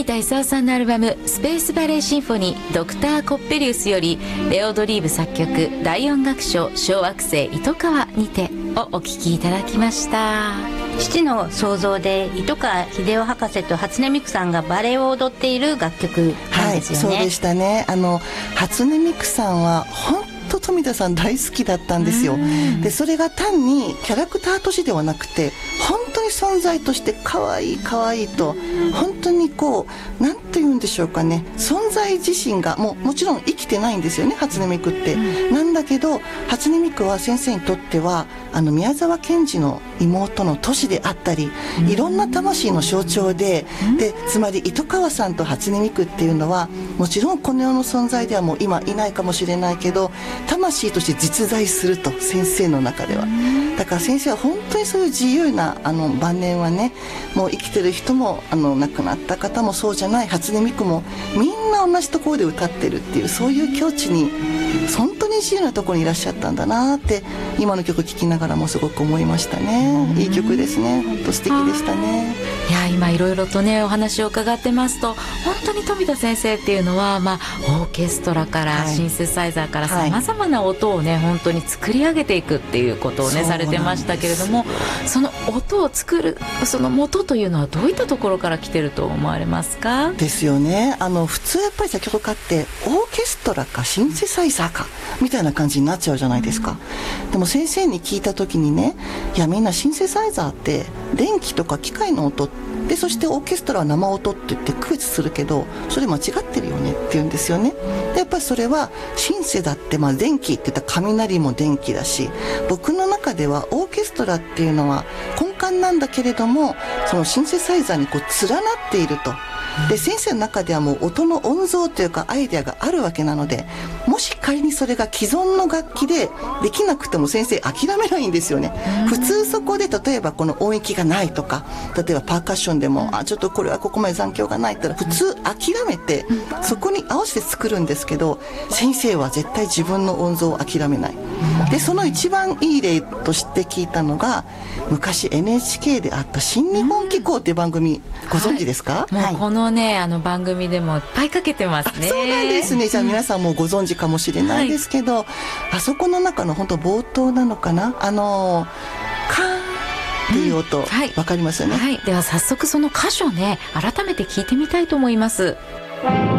田勲さんのアルバムスペースバレーシンフォニードクター・コッペリウスよりレオドリーブ作曲第音楽賞小惑星糸川にてをお聴きいただきました。 父の創造で糸川秀夫博士と初音ミクさんがバレエを踊っている楽曲なんですよね。 はい、そうでしたね。初音ミクさんは本当富田さん大好きだったんですよ。でそれが単にキャラクターとしてではなくて本当に存在として可愛い可愛いと、本当にこうなんて言うんでしょうかね、存在自身がもちろん生きてないんですよね、初音ミクって。なんだけど初音ミクは先生にとっては宮沢賢治の妹のトシであったり、いろんな魂の象徴で、つまり糸川さんと初音ミクっていうのはもちろんこの世の存在ではもう今いないかもしれないけど魂として実在すると、先生の中では。だから先生は本当にそういう自由な晩年はね、もう生きてる人も亡くなった方もそうじゃない初音ミクもみんな同じところで歌ってるっていう、そういう境地に本当に自由なところにいらっしゃったんだなって今の曲聴きながらもすごく思いましたね。いい曲ですね。本当素敵でしたね。 いや今いろいろとねお話を伺ってますと、本当に富田先生っていうのは、オーケストラからシンセサイザーからさまざまな音をね本当に作り上げていくっていうことをねされてましたけれども、その音を作るその元というのはどういったところから来てると思われますか？ ですよね。普通やっぱり作曲家ってオーケストラかシンセサイザーかみたいな感じになっちゃうじゃないですか。でも先生に聞いた時にね、いやみんなシンセサイザーって電気とか機械の音で、そしてオーケストラは生音って言って区別するけどそれ間違ってるよねって言うんですよね。でやっぱりそれはシンセだって電気って言ったら雷も電気だし、僕の中ではオーケストラっていうのは根幹なんだけれどもそのシンセサイザーにこう連なっていると。で先生の中ではもう音の音像というかアイデアがあるわけなので、もし仮にそれが既存の楽器でできなくても先生諦めないんですよね。普通そこで例えばこの音域がないとか、例えばパーカッションでもちょっとこれはここまで残響がないって言ったら普通諦めてそこに合わせて作るんですけど、先生は絶対自分の音像を諦めない。でその一番いい例として聞いたのが昔 NHK であった新日本紀行っていう番組、ご存知ですか？ もうこのね番組でもいっぱいかけてますね。 そうなんですね。じゃあ皆さんもご存知かもしれないですけど、あそこの中の本当冒頭なのかな、カーンっていう音、わかりますよね。 では早速その箇所ね改めて聞いてみたいと思います。